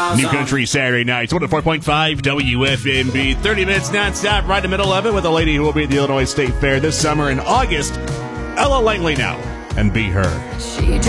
New Country Saturday nights, 104.5 WFMB. 30 minutes nonstop, right in the middle of it with a lady who will be at the Illinois State Fair this summer in August. Ella Langley now, and Be Her. She